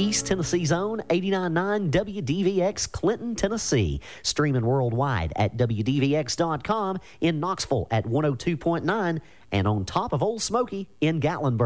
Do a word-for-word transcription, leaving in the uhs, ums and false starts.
East Tennessee's own eighty-nine point nine W D V X Clinton, Tennessee. Streaming worldwide at W D V X dot com, in Knoxville at one oh two point nine, and on top of Old Smoky in Gatlinburg.